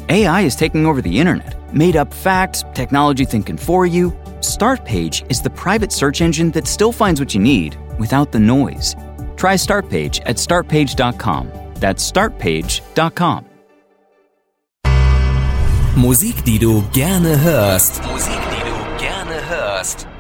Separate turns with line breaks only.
AI is taking over the internet. Made up facts, technology thinking for you. Startpage is the private search engine that still finds what you need without the noise. Try Startpage at startpage.com. That's startpage.com.
Musik, die du gerne hörst. Musik, die du gerne hörst.